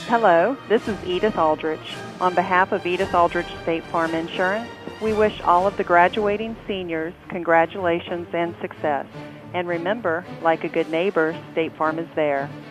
Hello, this is Edith Aldrich. On behalf of Edith Aldrich State Farm Insurance, we wish all of the graduating seniors congratulations and success. And remember, like a good neighbor, State Farm is there.